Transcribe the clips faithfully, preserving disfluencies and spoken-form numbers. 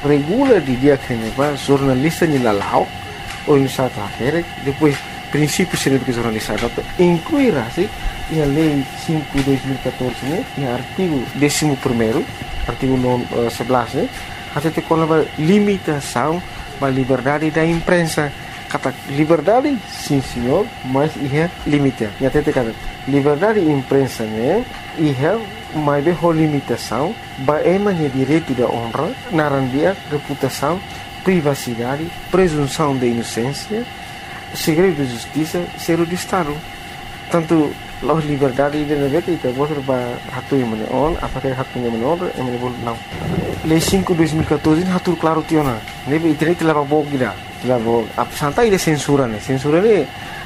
regula di dia que neva jornalista ni lalau ou ni sa traquere depois princípio seria que jornalista dato incluirá se a lei cinco de dois mil e catorze né e artigo décimo primeiro artigo sebelas né até te com a limitação da liberdade da imprensa. Kata liberdade, sim senhor, mas é limite. E até te kata liberdade de imprensa né é mais bem limitação, é manhã direito da honra, narandia, reputação, privacidade, presunção de inocência, segredo de justiça, segredo de Estado. Tanto a liberdade de navegar itu boleh berhatu yang mana on, apa kaya hak punya mana on, yang mana boleh não. Lei cinco de dois mil e catorze hatu claro tiona. Nebe internet telah bawa kita, telah bawa. Apa santai dia censura ni, censura ni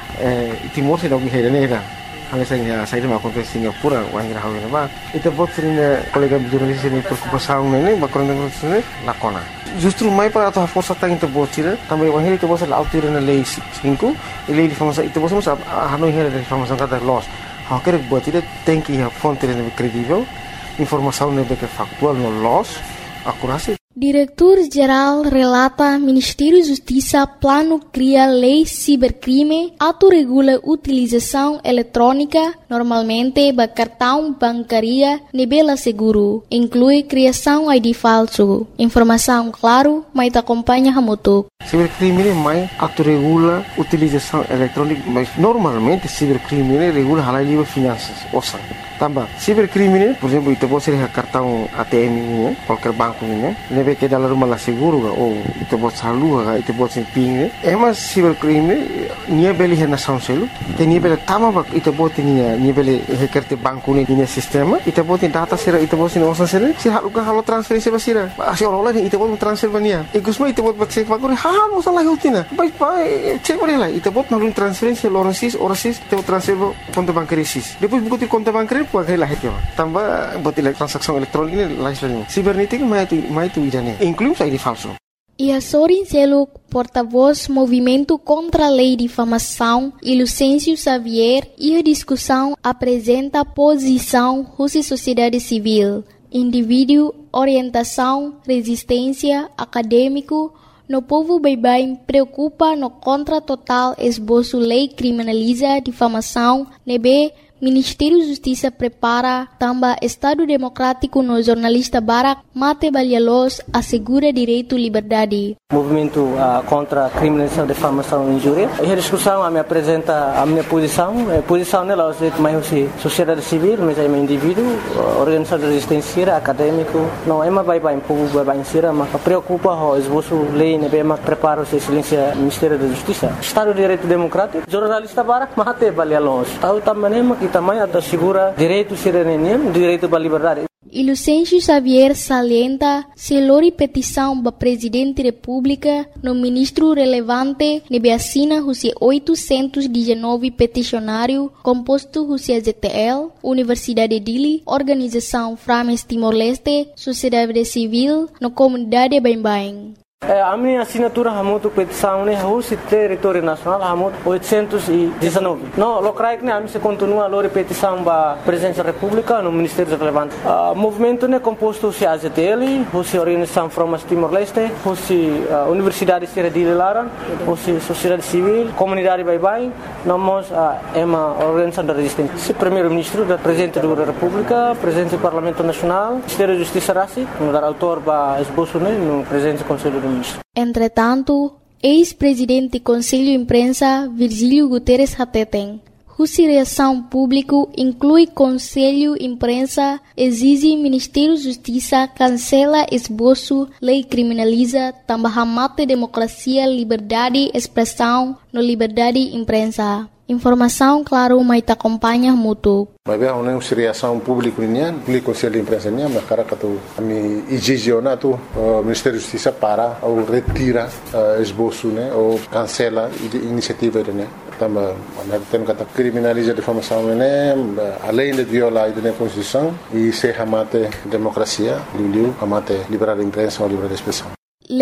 Timor se dah pergi hari ni dah. Hanya saya saya dah makan ke Singapura, orang kira hawi nama. Itu buat sering kolega jurnalis ini preocupação ni, bakuran dengan sini lakona. Justru mai para atau força tang itu buat sih, tambah orang itu buat selalu tiru na lei cinco, lei difamação itu buat semua hanoi hari difamação kata loss. Hak kira buat itu tem que a fonte yang credível, informação yang betul faktual no loss, akurasi. Diretor-Geral relata Ministério da Justiça plano cria lei cibercrime, autorregula utilização eletrônica, normalmente ba cartão bancária nebela seguro, inclui criação I D falso. Informação claro, mas te acompanha hamutuk. Cibercrime mais autorregula utilização eletrônica, mas normalmente cibercrime regula halal livre finanças, osa. Tambah, cibercrime, por exemplo, itu pode ser cartão A T M ini, qualquer banco ini, nebe que dalam rumah lah seguro ga, ou itu pode salu ga, itu pode ser ping. Emas cibercrime, nia beli hena sound selu, te nia beli tama bak, itu pode nia nia beli hekerte banco ini nia sistema, itu pode data sera, itu pode nia osan sera, si halu ga halu transferensi basira, asi orang lain itu pode transfer bania, ikusma itu pode cek bakuri, halu salah hutina, baik baik cek boleh lah, itu pode nalu transferensi loransis, orasis, itu transfer konto bankerisis, depois buku ti konto bankeri pakai lah itu, tambah buat transaksi elektronik ini lain sibernetik mai itu mai itu idane, inclusive I D falso. E Sorin Seluk, porta-voz Movimento contra a Lei de Difamação, e Lucêncio Xavier, e a discussão apresenta posição Rússia Sociedade Civil, indivíduo, orientação, resistência, acadêmico, no povo baibai preocupa no contra total esboço lei criminaliza difamação, nebe Ministério da Justiça prepara também Estado Democrático no jornalista Barak Mate Balialos assegura direito à liberdade. Movimento uh, contra a criminalização, difamação e injúria. E a discussão a me apresenta a minha posição. A posição nela é mais sociedade civil, mas é um indivíduo, organização de resistência, acadêmico. Não é mais bem povo bem ser, mas preocupa o esboço lei, né, mas prepara o silêncio Ministério da Justiça. Estado de Direito Democrático, jornalista Barak Mate Balialos. Tahu também também assegura direito cidadania, direito à liberdade. E Lucêncio Xavier salienta se lori petição para Presidente da República no ministro relevante nebe assina Rússia oitocentos e dezenove peticionário composto Rússia Z T L, Universidade de Dili, Organização Frames Timor-Leste, Sociedade Civil, no Comunidade Bain-Bain. A minha assinatura hamutu petição né Rússia território nacional hamutu oitocentos e dezenove. Não, locais né a minha continua a lori petição para Presidência da República no Ministério relevante. O movimento né composto se A Z T L, Rússia Organização Frames Timor-Leste, Rússia Universidade de Dili Laran, Rússia Sociedade Civil, Comunidade Baibai, nós é uma organização da resistência. Primeiro-Ministro da Presidente da República, Presidente do Parlamento Nacional, Ministério da Justiça Rassi, no dar autor para esboço né no Presidente do Conselho do Entretanto, ex-presidente do Conselho de Imprensa, Virgílio Guterres Hateten, Rússia Reação Público inclui Conselho de Imprensa, exige Ministério da Justiça, cancela esboço, lei criminaliza, também mata democracia, liberdade, expressão, no liberdade de imprensa. Informação, claro, mas te acompanha muito. Mas bem, a reação pública nian, público conselho de imprensa nian, mas cara que tu a mi exigena tu Ministério da Justiça para ou retira esboço, né, ou cancela iniciativa né. Também, nós temos que criminalizar a difamação né, além de violar a Constituição e se amate democracia, liu liu, amate liberdade de imprensa ou liberdade de expressão. Lei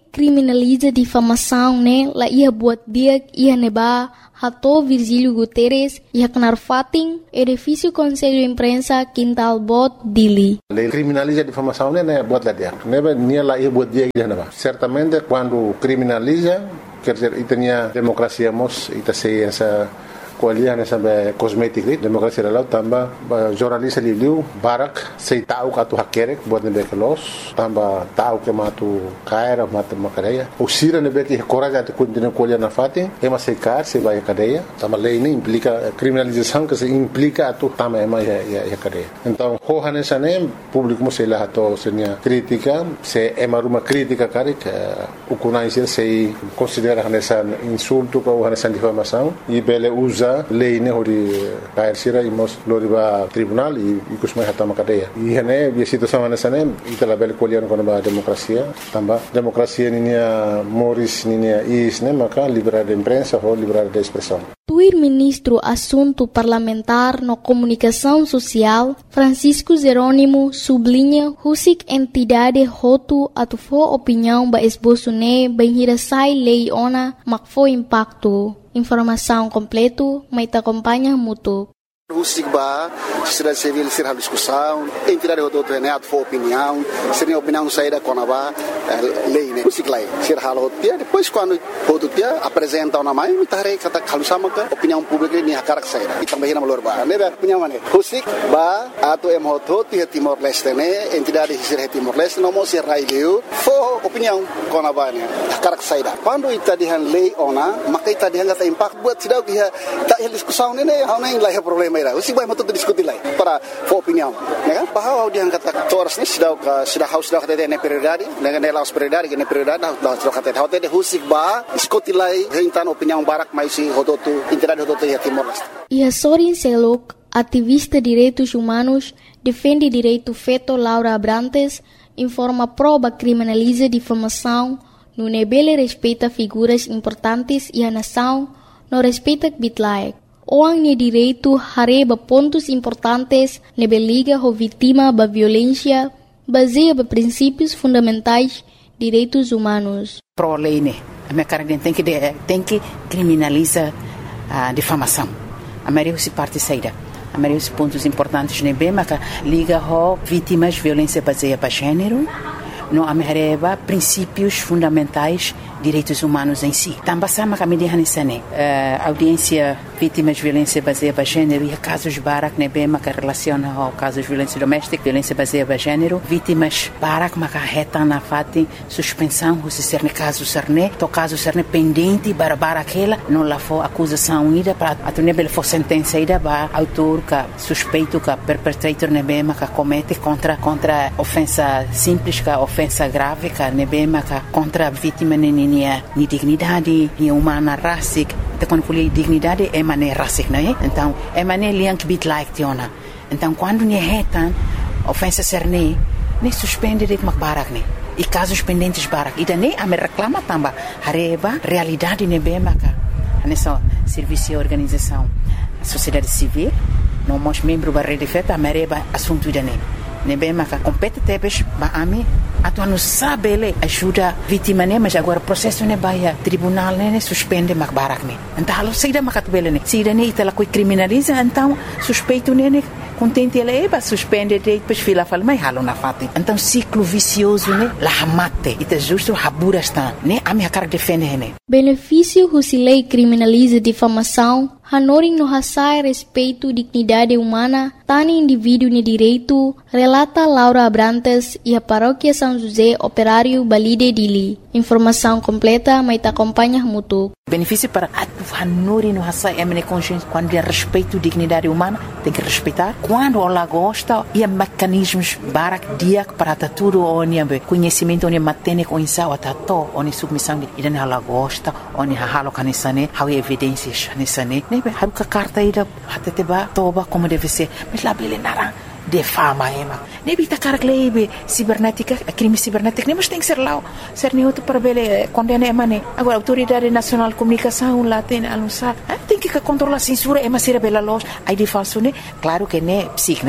criminaliza difamação, né? La ia buat dia ia neba Hato Virgílio Guterres ia kenar fating edifício Conselho Imprensa Quintal Bot Dili. A lei criminaliza a difamação, né? Buat lá dia. Neba nia lá ia buat dia ia neba. Certamente quando criminaliza, quer dizer, e tinha democracia mos, e tá sei essa kualiah nessa cosmética, democracia lá tamba jornalista livre barak sei tahu katu hakerek buat nebe kelos tamba tahu ke matu kaira matu makadeia o sira nebe que coragem de continuar kualiah na fatin ema sei kar sei vai cadeia tamba lei nem implica criminalização que se implica atu tamba ema ya ya cadeia então hoha nessa nem público mo sei lá to senia crítica se ema uma crítica kari que o conhecer sei considera nessa insulto ou nessa difamação e bele usa lei ne hori kair sira imos loriba tribunal e kusmai hatama cadeia e hene a situação nessa nem itala bel kolian com a democracia tamba democracia ninia moris ninia is ne maka liberdade de imprensa ou liberdade de expressão. Tuir ministro assunto parlamentar no comunicação social Francisco Jerônimo sublinha husik entidade hotu atufo opinião ba esboço ne benhira sai lei ona makfo impacto. Informação completo, mas te acompanha mútuo. O SIGBA, sociedade civil, ser a discussão, entidade do treinado for opinião, ser a opinião saída com a lei, né? O SIGLAI, ser a rotia, depois quando o rotia apresenta uma mãe, me tarei que está calusama que opinião pública nem a cara que saída. E também na malorba, né? Opinião né? O SIGBA, ato é moto, tinha Timor-Leste, né? Entidade de ser Timor-Leste, não mostra raio, for opinião com a mãe, a cara que saída. Quando está de lei ona, mas está de hanga impacto buat cidade que está em discussão, né? Não é lá problema. O SIGBA mau tuh diskusi lagi para opinião, ya kan? Bahwa dia kata toras ni sudah sudah haus sudah kata dia prioridade, dengan dia laus prioridade, dengan prioridade dah sudah kata dia. Hotel dia o SIGBA diskusi lagi tentang opinião barak mais si hototu entidade hototu ya Timor-Leste. E a Sorin Selok, ativista de direitos humanos, defende direito feto Laura Abrantes, informa prova criminaliza difamação, no nebele respeita figuras importantes e a nação, no respeita bitlaek. Orang ni direito hareba pontos importantes nebe liga ho vítima ba violência baseia ba princípios fundamentais direitos humanos. Pro lei né, a minha cara tem que tem que criminaliza a difamação. A maioria se parte saída. A maioria dos pontos importantes nebe mas liga ho vítimas violência baseia ba gênero. No amereba princípios fundamentais direitos humanos em si. Também sama kami dihanisane uh, audiência vítimas de violência baseada em gênero e casos barak nebema que relaciona ao casos de violência doméstica, violência baseada em gênero, vítimas barak maka reta na fati suspensão se ser ne caso serne, to caso serne pendente para bara aquela não lá for acusação ida para atunebel for sentença ida ba autor ka suspeito ka perpetrator nebema ka comete contra contra ofensa simples ka ofensa grave ka nebema ka contra vítima ni ni dignidade ni humana racic te quando fui dignidade é mané racic né então é mané liank bit like tiona então quando ni retan ofensa serne ne suspende de makbarak ne e casos pendentes barak ida ne a me reclama tamba hareba realidade ne bema ka nessa serviço e organização a sociedade civil não mos membro ba rede feta mereba assunto ida ne ne bema ka compete tebes ba ami atu não sabe ele ajuda vítima né mas agora processo né vai tribunal né suspende makbarak né então halo saída makatbele né saída né itala coi criminaliza então suspeito né contente ele é suspende depois fila fala mas halo na fati então ciclo vicioso né la mate ita justo habura está né a minha cara defende né benefício husilei criminaliza difamação hanoring no hasai respeito dignidade humana tani indivíduo ni direito relata Laura Abrantes e a paróquia São José Operário Balide Dili. Informação completa, mas te acompanha mútuo. Benefício para a Nori no Hassai é minha consciência quando é respeito à dignidade humana, tem que respeitar. Quando ela gosta, e há mecanismos para dia para tudo, onde conhecimento, onde matene com insau, atato, onde submissão, e daí ela gosta, onde halo canisane, há evidências canisane, nem bem, há uma carta aí da até te ba toba como deve ser, mas lá bele nara de fama ema. Nem bita cara glebe cibernética, crime cibernético, nem mas tem que ser lá, ser nem outro para bele condena ema né. Agora autoridade nacional de comunicação lá tem anunciar, tem que controlar a censura ema ser bela loja, aí de falso né, claro que né psic né.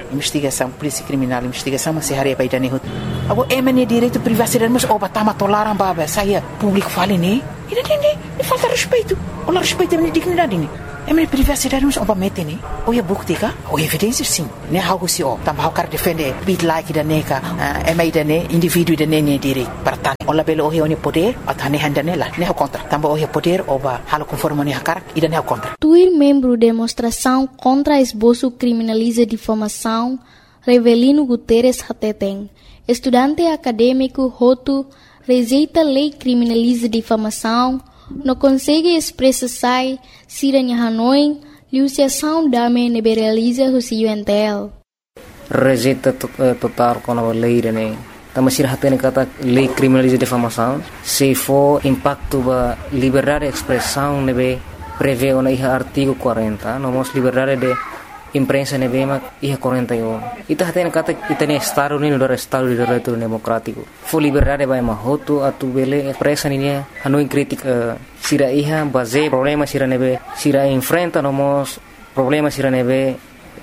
investigação, polícia criminal, investigação, mas se haria para ir abo emane direito privacidade, mas oba tama tolaram baba, saia público fale ne, e não tem falta respeito, olha respeito a minha dignidade ne. Emane privacidade mas oba mete ne, ou é buktika, ou evidência sim, ne algo se o, tamba quer defender, bit like da neka, emai da ne, indivíduo da ne ne direito, para olha belo o o poder, atane handanela, ne contra, tamba o poder oba halo conforme ne hakar, e da ne contra. Tuir membro demonstração contra esboço criminaliza difamação, Revelino Guterres Hateteng, estudante acadêmico Roto, rejeita lei criminaliza difamação, não consegue expressar sai, Siranha Hanoi, Luciação Dame liberaliza o C U N T L. Rejeita total com a lei, né? Também se hatene kata lei criminaliza difamação, se for impacto ba liberdade de expressão, nebe prevê o na artigo quarenta, não mos liberdade de imprensa nebe mak iha quarenta e um. Ita hatene kata ita ne estado ni do estado de direito democrático. Fo liberdade ba mahoto atu bele expressa ni hanoi crítica sira iha base problema sira nebe sira enfrenta no mos problema sira nebe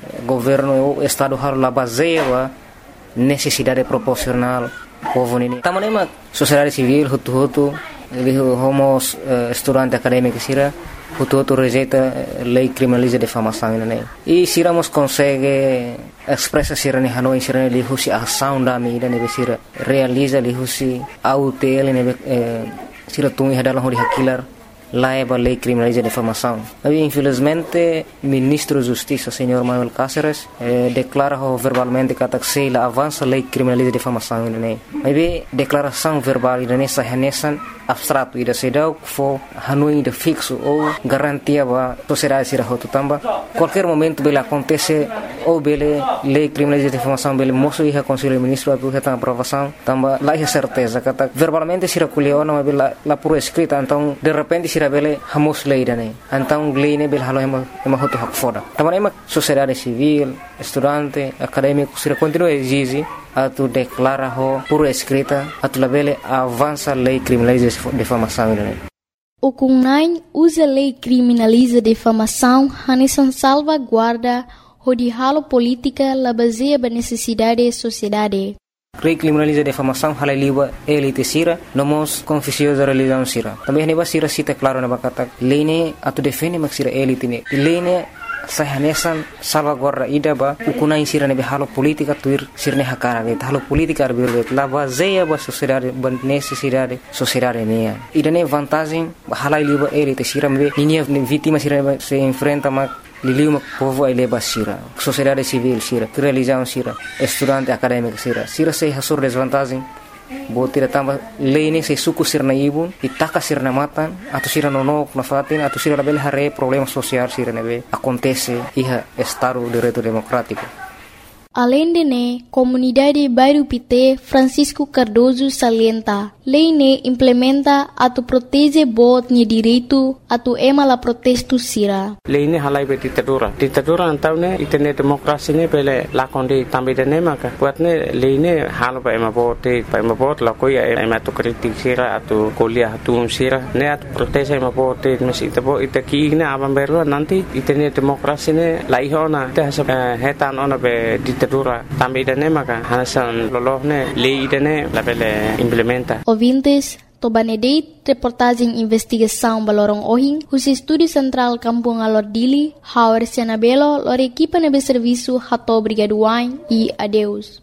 governo o estado har la base ba necessidade proporcional povo nini. Tamane mak sociedade civil hutu-hutu ele homos uh, estudante acadêmico sira hutu-hutu rejeita lei criminaliza difamação né. E siramos consegue expressa sira ni Hanoi sira ni husi ação da mi da ne sira realiza li husi autel ne sira tungi hadalah hori hakilar laiba lei criminaliza difamação. Mas infelizmente ministro da Justiça senhor Manuel Cáceres eh, declara verbalmente que ataque la avança lei criminaliza difamação né. Mas declaração verbal nessa hanesan abstrato ida sedau fo Hanoi de fixo ou garantia ba sociedade sira hotu tamba qualquer momento bela acontece ou bele lei criminaliza difamação bele moço ia conselho ministro atu reta aprovação tamba lá é certeza que verbalmente sira culio não bela la por escrita então de repente sira bele hamos lei dane então lei ne bela halo ema ema hotu hak foda tamba ema sociedade civil estudante acadêmico sira continua exige atu declara ho por escrita atu labele avança lei criminaliza difamação né. O Kunai usa lei criminaliza difamação, hanesan salvaguarda hodihalo política la baseia ba necessidade sociedade. Lei criminaliza difamação halai liba elite sira nomos confissio da religião sira. Também neba sira cita claro na bakata lei ne atu defende mak sira elite ne. Lei ne sahanesan salvaguarda ida ba ukunai sira ne halo politika tuir sirne hakara ge halo politika arbir la baseia ba sociedade ba necessidade sociedade ne ida ne vantagem halai liba elite sira me linha vítima sira se enfrenta mak liliu mak povo ele ba sira sociedade civil sira religião sira estudante acadêmico sira sira se hasur desvantagem botira tamba lei ne se suku sirna ibun itaka sirna matan atau sira nonok na fatin atau sira label hare problema social sira nebe acontece iha estado de direito democrático. Além de ne, comunidade Bairro Pité Francisco Cardoso salienta, lei ne implementa atu protege bot ni direito atu ema la protesto sira. Lei ne halai be ditadura. Ditadura antau ne itene demokrasi ne pele lakonde tambe de ne maka. Buat ne lei ne halo ba ema bote, ba ema bot la koya ema tu kritik sira atu kuliah atu sira ne atu protege ema bote mesi tabo itaki ne abam berwa nanti itene demokrasi ne laihona te hasa hetan ona be ditadura tambe de ne maka hanasan lolohne lei de ne la pele implementa. Ouvintes, Tobanedeit, reportagem investigação balorong ohing, os estúdio central Kampung Alordili, Hauer Sianabelo, lor equipa nebe serviço Hato Brigaduain e adeus.